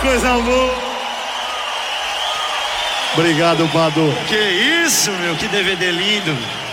coisa boa. Obrigado, Badu. Que isso, meu, que DVD lindo.